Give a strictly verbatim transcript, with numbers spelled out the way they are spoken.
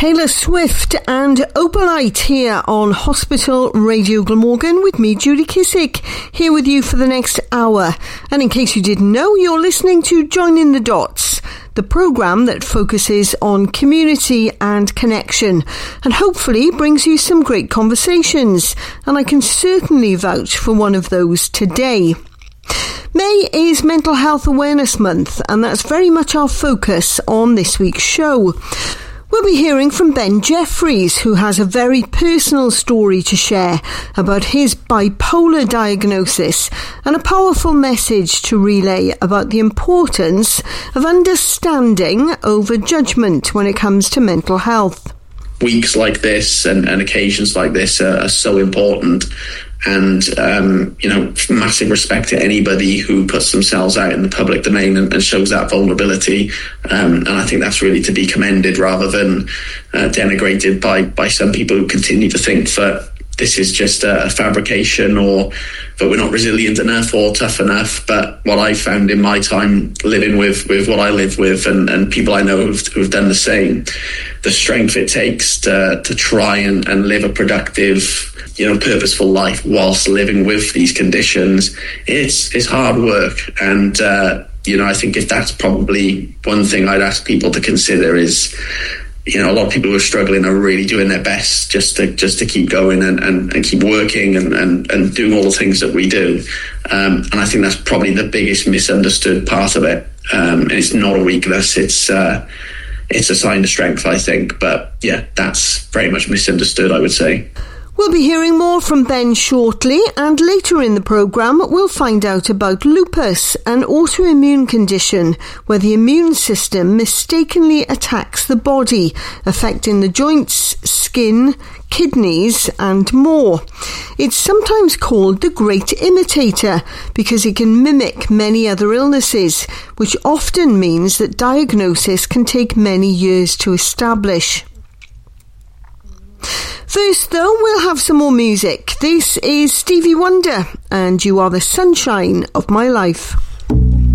Taylor Swift and Opalite here on Hospital Radio Glamorgan with me, Judy Kissick, here with you for the next hour. And in case you didn't know, you're listening to Joining the Dots, the programme that focuses on community and connection and hopefully brings you some great conversations. And I can certainly vouch for one of those today. May is Mental Health Awareness Month, and that's very much our focus on this week's show. We'll be hearing from Ben Jeffries, who has a very personal story to share about his bipolar diagnosis and a powerful message to relay about the importance of understanding over judgment when it comes to mental health. Weeks like this and, and occasions like this are, are so important. And, um, you know, massive respect to anybody who puts themselves out in the public domain and, and shows that vulnerability. Um, and I think that's really to be commended rather than uh, denigrated by, by some people who continue to think that this is just a, a fabrication or that we're not resilient enough or tough enough. But what I found in my time living with, with what I live with and, and people I know who've, who've done the same, the strength it takes to, to try and, and live a productive, you know, purposeful life whilst living with these conditions, it's it's hard work. And, uh, you know, I think if that's probably one thing I'd ask people to consider is, you know, a lot of people who are struggling are really doing their best just to just to keep going and, and, and keep working and, and, and doing all the things that we do. Um, and I think that's probably the biggest misunderstood part of it. Um, and it's not a weakness. It's uh, it's a sign of strength, I think. But yeah, that's very much misunderstood, I would say. We'll be hearing more from Ben shortly, and later in the programme we'll find out about lupus, an autoimmune condition where the immune system mistakenly attacks the body, affecting the joints, skin, kidneys and more. It's sometimes called the great imitator because it can mimic many other illnesses, which often means that diagnosis can take many years to establish. First, though, we'll have some more music. This is Stevie Wonder, and You Are the Sunshine of My Life.